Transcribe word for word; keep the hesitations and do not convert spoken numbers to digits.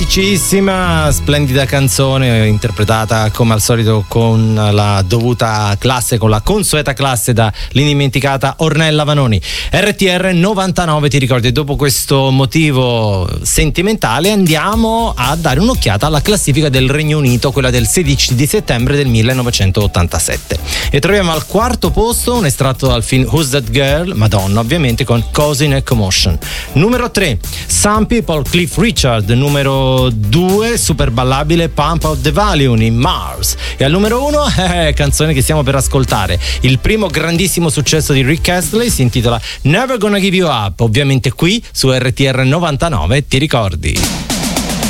simpaticissima, splendida canzone interpretata come al solito con la dovuta classe, con la consueta classe da l'indimenticata Ornella Vanoni. R T R novantanove, ti ricordi? E dopo questo motivo sentimentale andiamo a dare un'occhiata alla classifica del Regno Unito, quella del sedici di settembre del millenovecentottantasette, e troviamo al quarto posto un estratto dal film Who's That Girl, Madonna ovviamente, con Causing a Commotion. Numero tre, Some People, Cliff Richard. Numero due, super ballabile Pump Up the Volume in Mars. E al numero uno, eh, canzone che stiamo per ascoltare, il primo grandissimo successo di Rick Astley, si intitola Never Gonna Give You Up, ovviamente qui su R T R novantanove, ti ricordi?